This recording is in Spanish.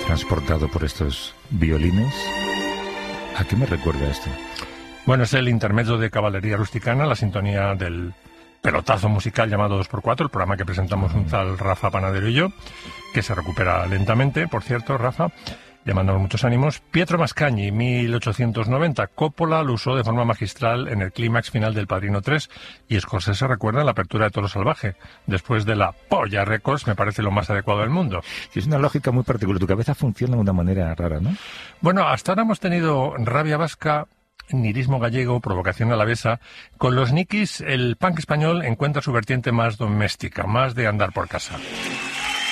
transportado por estos violines. ¿A qué me recuerda esto? Bueno, es el intermedio de Caballería Rusticana, la sintonía del pelotazo musical llamado 2x4, el programa que presentamos un tal Rafa Panadero y yo, que se recupera lentamente, por cierto, Rafa, llamándonos muchos ánimos. Pietro Mascagni, 1890. Coppola lo usó de forma magistral en el clímax final del Padrino 3 y Scorsese recuerda en la apertura de Toro Salvaje. Después de la Polla Records, me parece lo más adecuado del mundo. Sí, es una lógica muy particular. Tu cabeza funciona de una manera rara, ¿no? Bueno, hasta ahora hemos tenido rabia vasca, nihilismo gallego, provocación alavesa. Con los Nikis, el punk español encuentra su vertiente más doméstica, más de andar por casa.